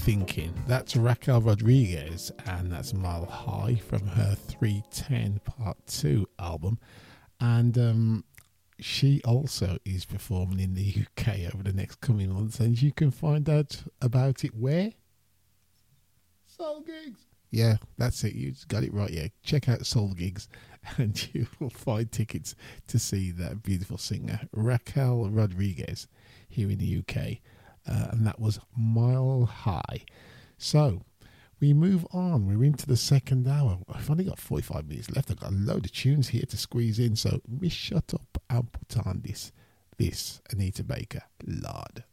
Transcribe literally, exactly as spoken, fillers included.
Thinking. That's Raquel Rodriguez, and that's Mile High from her three ten Part two album. And um, she also is performing in the U K over the next coming months, and you can find out about it where? Soul Gigs. Yeah, that's it. You got it right. Yeah, check out Soul Gigs, and you will find tickets to see that beautiful singer Raquel Rodriguez here in the U K. Uh, and that was Mile High. So we move on. We're into the second hour. I've only got forty-five minutes left. I've got a load of tunes here to squeeze in. So we shut up and put on this. This Anita Baker, Lord.